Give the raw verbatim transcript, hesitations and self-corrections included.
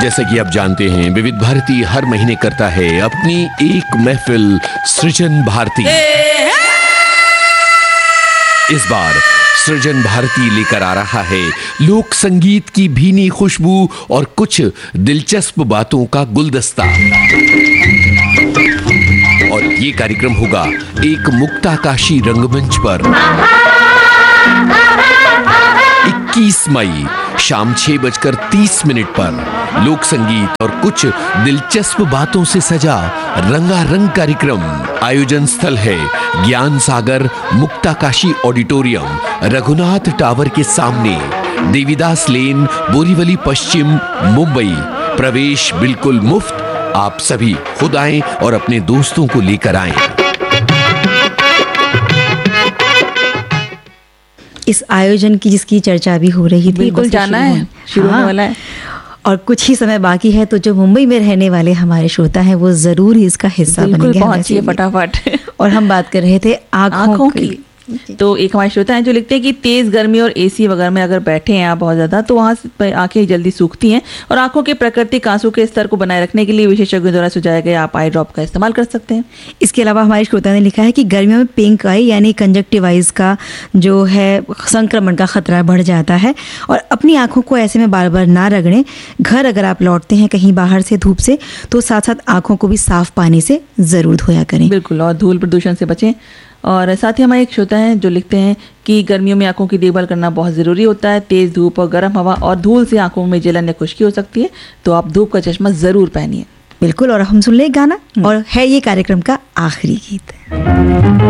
जैसा कि आप जानते हैं, विविध भारती हर महीने करता है अपनी एक महफिल सृजन भारती। इस बार सृजन भारती लेकर आ रहा है लोक संगीत की भीनी खुशबू और कुछ दिलचस्प बातों का गुलदस्ता। और ये कार्यक्रम होगा एक मुक्ताकाशी रंगमंच पर इक्कीस मई शाम छह बजकर तीस मिनट पर लोक संगीत और कुछ दिलचस्प बातों से सजा रंगारंग कार्यक्रम। आयोजन स्थल है ज्ञान सागर मुक्ताकाशी ऑडिटोरियम, रघुनाथ टावर के सामने, देवीदास लेन, बोरीवली पश्चिम, मुंबई। प्रवेश बिल्कुल मुफ्त। आप सभी खुद आएं और अपने दोस्तों को लेकर आएं। इस आयोजन की जिसकी चर्चा भी हो रही थी, बिल्कुल जाना है, शुरू होने वाला है और कुछ ही समय बाकी है, तो जो मुंबई में रहने वाले हमारे श्रोता हैं वो जरूर ही इसका हिस्सा बनेंगे। पहुंचिए फटाफट। और हम बात कर रहे थे आँखों, आँखों की, की। तो एक हमारे श्रोता हैं जो लिखते हैं कि तेज गर्मी और एसी वगैरह में अगर बैठे हैं आप बहुत ज्यादा, तो वहाँ से आंखें जल्दी सूखती हैं और आंखों के प्राकृतिक आंसू के स्तर को बनाए रखने के लिए विशेषज्ञों द्वारा सुझाया गया आप आई ड्रॉप का इस्तेमाल कर सकते हैं। इसके अलावा हमारे श्रोता ने लिखा है कि गर्मियों में पिंक आई यानी कंजक्टिवाइज का जो है संक्रमण का खतरा बढ़ जाता है और अपनी आंखों को ऐसे में बार बार ना रगड़ें। घर अगर आप लौटते हैं कहीं बाहर से धूप से, तो साथ साथ आंखों को भी साफ पानी से जरूर धोया करें। बिल्कुल, और धूल प्रदूषण से बचें। और साथ ही हमारे एक श्रोता हैं जो लिखते हैं कि गर्मियों में आंखों की देखभाल करना बहुत ज़रूरी होता है। तेज़ धूप और गर्म हवा और धूल से आंखों में जलन या खुश्की हो सकती है, तो आप धूप का चश्मा ज़रूर पहनिए। बिल्कुल। और हम सुन ले गाना, और है ये कार्यक्रम का आखिरी गीत।